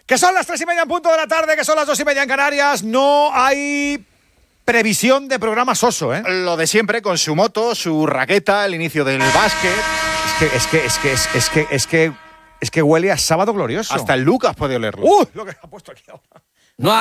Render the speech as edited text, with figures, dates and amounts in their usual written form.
Que son las 3:30 en punto de la tarde, que son las 2:30 en Canarias. No hay previsión de programa soso, ¿eh? Lo de siempre, con su moto, su raqueta, el inicio del básquet. Es que huele a sábado glorioso. Hasta el Lucas puede olerlo. Lo que ha puesto aquí ahora.